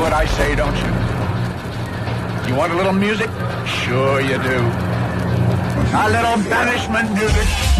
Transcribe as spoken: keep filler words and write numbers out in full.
what I say, don't you? You want a little music? Sure you do. A little banishment music.